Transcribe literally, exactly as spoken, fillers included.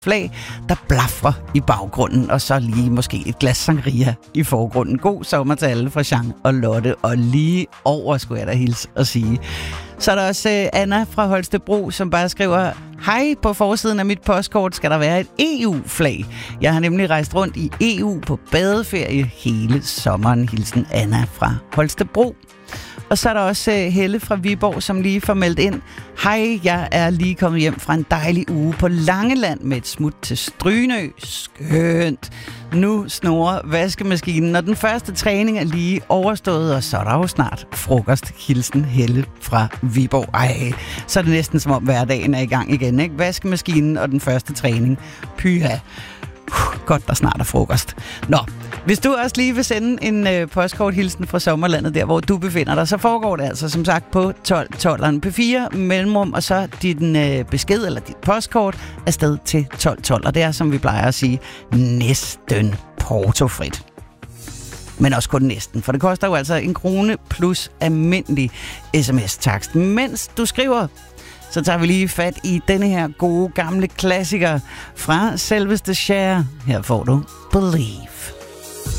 flag, der blafrer i baggrunden, og så lige måske et glas sangria i forgrunden. God sommer til alle fra Jean og Lotte, og lige over skulle jeg da hilse og sige. Så er der også uh, Anna fra Holstebro, som bare skriver: hej, på forsiden af mit postkort skal der være et E U-flag. Jeg har nemlig rejst rundt i E U på badeferie hele sommeren. Hilsen Anna fra Holstebro. Og så er der også uh, Helle fra Viborg, som lige får meldt ind: hej, jeg er lige kommet hjem fra en dejlig uge på Langeland med et smut til Strynø. Skønt. Nu snorer vaskemaskinen, og den første træning er lige overstået, og så er der jo snart frokost. Hilsen Helle fra Viborg. Ej, så er det næsten som om hverdagen er i gang igen, ikke? Vaskemaskinen og den første træning. Pyha. Godt, der snart er frokost. Nå, hvis du også lige vil sende en øh, postkorthilsen fra sommerlandet, der hvor du befinder dig, så foregår det altså som sagt på tolv tolv P fire mellemrum, og så din øh, besked eller dit postkort afsted til tolv tolv. Og det er, som vi plejer at sige, næsten portofrit. Men også kun næsten, for det koster jo altså en krone plus almindelig sms-takst. Mens du skriver, så tager vi lige fat i denne her gode gamle klassiker fra selveste Cher. Her får du Believe.